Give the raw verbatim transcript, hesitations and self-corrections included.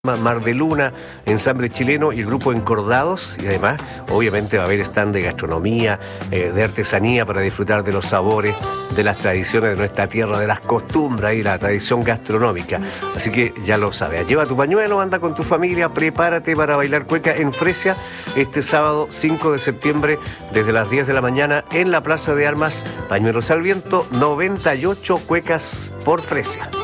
Mar de Luna, ensamble chileno y el grupo Encordados, y además obviamente va a haber stand de gastronomía, eh, de artesanía para disfrutar de los sabores, de las tradiciones de nuestra tierra, de las costumbres y la tradición gastronómica. Así que ya lo sabes, lleva tu pañuelo, anda con tu familia, prepárate para bailar cueca en Fresia este sábado cinco de septiembre desde las diez de la mañana en la Plaza de Armas. Pañuelos al viento, noventa y ocho cuecas por Fresia.